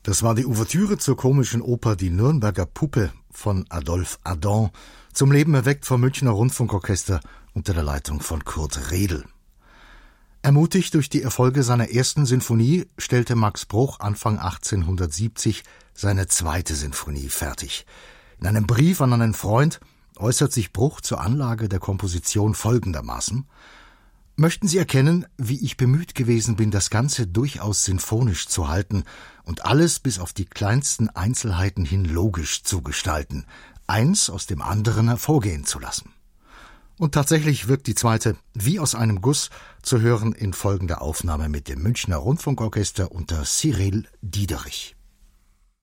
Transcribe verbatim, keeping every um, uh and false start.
Das war die Ouvertüre zur komischen Oper Die Nürnberger Puppe von Adolphe Adam, zum Leben erweckt vom Münchner Rundfunkorchester unter der Leitung von Kurt Redl. Ermutigt durch die Erfolge seiner ersten Sinfonie stellte Max Bruch Anfang achtzehnhundertsiebzig seine zweite Sinfonie fertig. In einem Brief an einen Freund äußert sich Bruch zur Anlage der Komposition folgendermaßen: Möchten Sie erkennen, wie ich bemüht gewesen bin, das Ganze durchaus sinfonisch zu halten und alles bis auf die kleinsten Einzelheiten hin logisch zu gestalten, eins aus dem anderen hervorgehen zu lassen. Und tatsächlich wirkt die zweite wie aus einem Guss, zu hören in folgender Aufnahme mit dem Münchner Rundfunkorchester unter Cyril Diederich.